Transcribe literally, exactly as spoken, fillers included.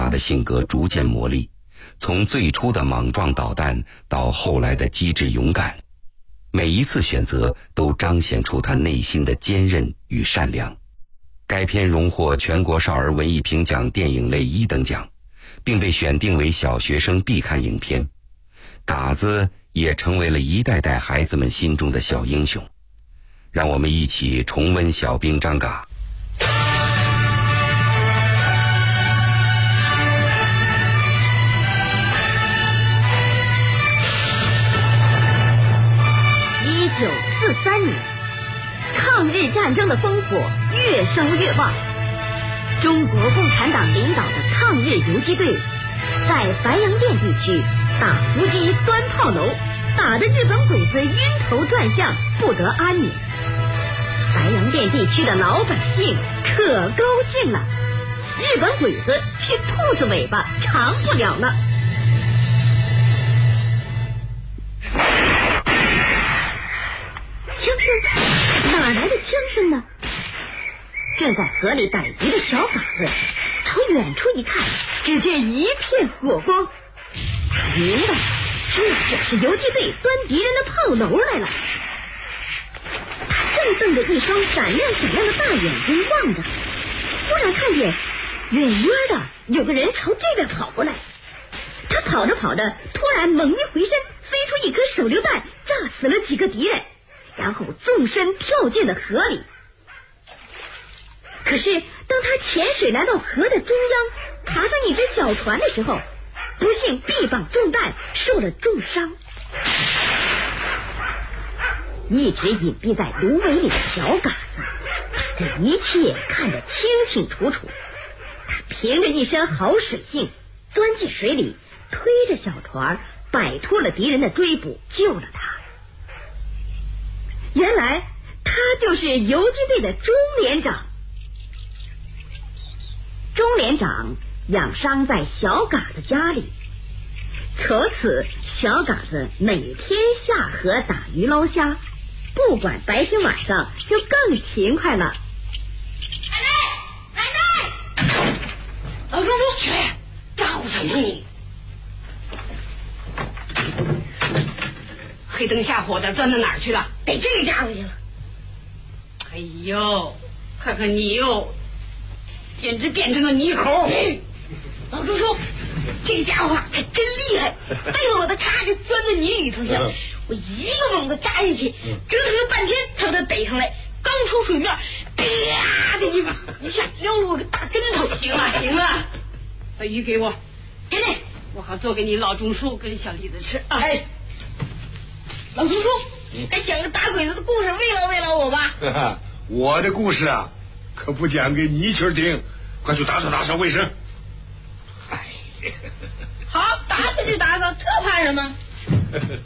他的性格逐渐磨砺，从最初的莽撞捣蛋到后来的机智勇敢，每一次选择都彰显出他内心的坚韧与善良。该片荣获全国少儿文艺评奖电影类一等奖，并被选定为小学生必看影片。嘎子也成为了一代代孩子们心中的小英雄。让我们一起重温小兵张嘎。 一九四三年，抗日战争的烽火越烧越旺。中国共产党领导的抗日游击队在白洋淀地区打伏击钻炮楼，打得日本鬼子晕头转向，不得安宁。白洋淀地区的老百姓可高兴了，日本鬼子是兔子尾巴长不了了。枪声，哪来的枪声呢？正在河里逮鱼的小嘎子朝远处一看，只见一片火光，他明白这就是游击队端敌人的炮楼来了。他正瞪着一双闪亮闪亮的大眼睛望着，忽然看见远远的有个人朝这边跑过来。他跑着跑着，突然猛一回身，飞出一颗手榴弹，炸死了几个敌人，然后纵身跳进了河里。可是当他潜水来到河的中央，爬上一只小船的时候，不幸臂膀中弹，受了重伤。一直隐蔽在芦苇里的小嘎子，这一切看得清清楚楚。他凭着一身好水性，钻进水里，推着小船摆脱了敌人的追捕，救了他。原来他就是游击队的钟连长。钟连长养伤在小嘎子家里，从此小嘎子每天下河打鱼捞虾，不管白天晚上，就更勤快了。 奶奶，奶奶，老叔叔，去，家伙什么你？黑灯瞎火的钻到哪儿去了？逮这个家伙去了。哎呦，看看你哟，简直变成了泥猴！嗯、老叔叔，这个家伙还真厉害，背着我的叉就钻到泥里头去了。我一个猛子扎进去，折腾了半天才把他逮上来。刚出水面，啪的一一下撩了我个大跟头。行了行了，把鱼给我，给你，我好做给你老钟叔跟小栗子吃啊。哎，老叔叔，该讲个打鬼子的故事慰劳慰劳我吧。 我的故事啊，可不讲给你一群听，快去打扫打扫卫生。 好，打扫就打扫，这怕什么？